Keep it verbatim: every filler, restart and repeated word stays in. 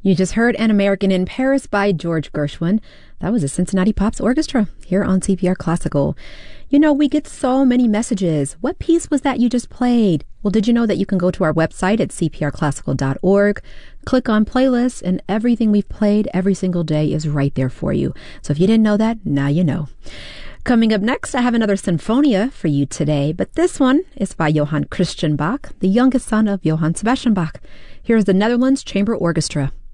You just heard An American in Paris by George Gershwin. That was a Cincinnati Pops Orchestra here on C P R Classical. You know, we get so many messages. What piece was that you just played? Well, did you know that you can go to our website at c p r classical dot org, click on playlists, and everything we've played every single day is right there for you. So if you didn't know that, now you know. Coming up next, I have another Sinfonia for you today, but this one is by Johann Christian Bach, the youngest son of Johann Sebastian Bach. Here's the Netherlands Chamber Orchestra.